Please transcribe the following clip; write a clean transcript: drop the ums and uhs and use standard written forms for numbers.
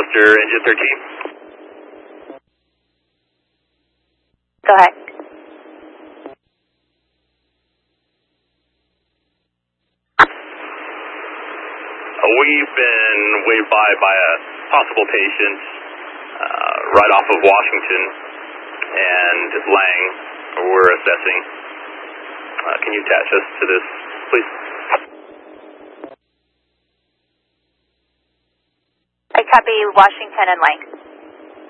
Hollister, engine 13. Go ahead. We've been waved by a possible patient right off of Washington and Lang. We're assessing. Can you attach us to this, please? I copy Washington and Lang.